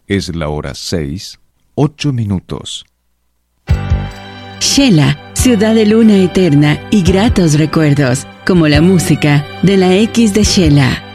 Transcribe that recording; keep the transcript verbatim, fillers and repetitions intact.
Es la hora seis, ocho minutos. Shela, ciudad de luna eterna y gratos recuerdos, como la música de la X de Shela.